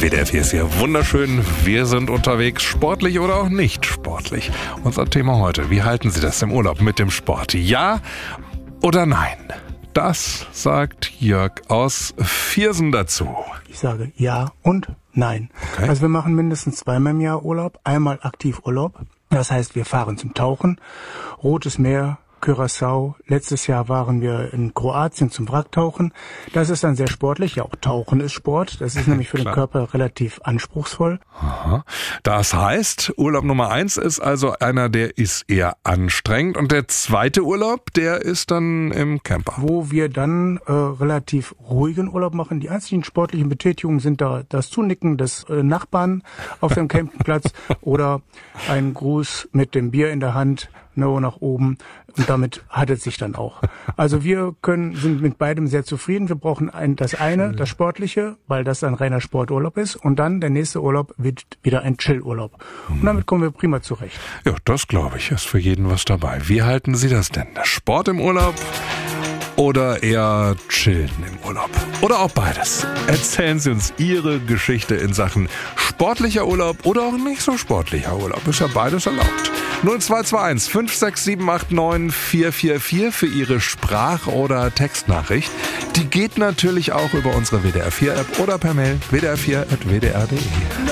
WDR 4 ist hier wunderschön. Wir sind unterwegs, sportlich oder auch nicht sportlich. Unser Thema heute, wie halten Sie das im Urlaub mit dem Sport? Ja oder nein? Das sagt Jörg aus Viersen dazu. Ich sage ja und nein. Okay. Also wir machen mindestens zweimal im Jahr Urlaub, einmal Aktivurlaub. Das heißt, wir fahren zum Tauchen, Rotes Meer, Curaçao. Letztes Jahr waren wir in Kroatien zum Wracktauchen. Das ist dann sehr sportlich. Ja, auch Tauchen ist Sport. Das ist nämlich für den Körper relativ anspruchsvoll. Aha. Das heißt, Urlaub Nummer 1 ist also einer, der ist eher anstrengend. Und der zweite Urlaub, der ist dann im Camper. Wo wir dann relativ ruhigen Urlaub machen. Die einzigen sportlichen Betätigungen sind da das Zunicken des Nachbarn auf dem Campingplatz oder ein Gruß mit dem Bier in der Hand, no nach oben. Und damit hat es sich dann auch. Also wir sind mit beidem sehr zufrieden. Wir brauchen das Sportliche, weil das ein reiner Sporturlaub ist. Und dann der nächste Urlaub wird wieder ein Chillurlaub. Und damit kommen wir prima zurecht. Ja, das glaube ich, ist für jeden was dabei. Wie halten Sie das denn? Sport im Urlaub oder eher chillen im Urlaub? Oder auch beides? Erzählen Sie uns Ihre Geschichte in Sachen sportlicher Urlaub oder auch nicht so sportlicher Urlaub. Ist ja beides erlaubt. 0221 56789 444 für Ihre Sprach- oder Textnachricht. Die geht natürlich auch über unsere WDR 4 App oder per Mail wdr4@wdr.de.